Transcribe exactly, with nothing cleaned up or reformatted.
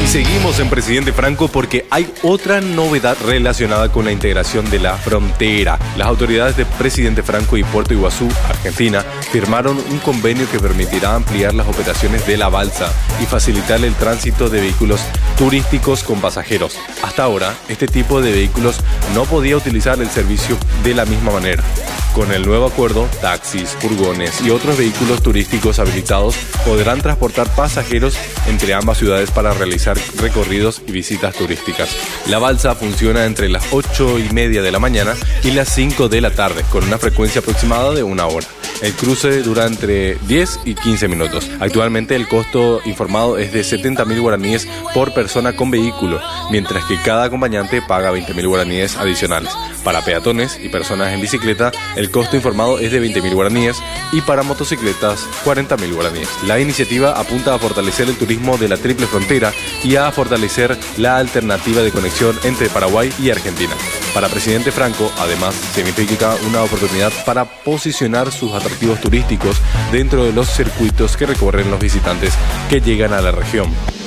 seguimos en Presidente Franco porque hay otra novedad relacionada con la integración de la frontera. Las autoridades de Presidente Franco y Puerto Iguazú, Argentina, firmaron un convenio que permitirá ampliar las operaciones de la balsa y facilitar el tránsito de vehículos turísticos con pasajeros. Hasta ahora, este tipo de vehículos no podía utilizar el servicio de la misma manera. Con el nuevo acuerdo, taxis, furgones y otros vehículos turísticos habilitados podrán transportar pasajeros entre ambas ciudades para realizar recorridos y visitas turísticas. La balsa funciona entre las ocho y media de la mañana y las cinco de la tarde, con una frecuencia aproximada de una hora. El cruce dura entre diez y quince minutos. Actualmente el costo informado es de setenta mil guaraníes por persona con vehículo, mientras que cada acompañante paga veinte mil guaraníes adicionales. Para peatones y personas en bicicleta, el costo informado es de veinte mil guaraníes y para motocicletas, cuarenta mil guaraníes. La iniciativa apunta a fortalecer el turismo de la triple frontera y a fortalecer la alternativa de conexión entre Paraguay y Argentina. Para Presidente Franco, además, significa una oportunidad para posicionar sus atractivos turísticos dentro de los circuitos que recorren los visitantes que llegan a la región.